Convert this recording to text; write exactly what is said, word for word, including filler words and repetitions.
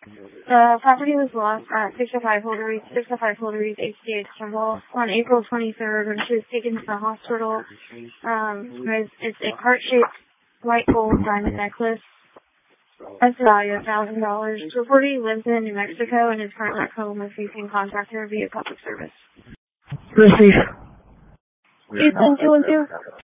The property was lost at six oh five Holder six oh five Holder H C H Temple on April twenty-third when she was taken to the hospital. Um, it's, it's a heart-shaped white gold diamond necklace. That's the value of one thousand dollars. The reportee lives in New Mexico and is currently at home if you can contact her via public service. Receive. Houston two one two.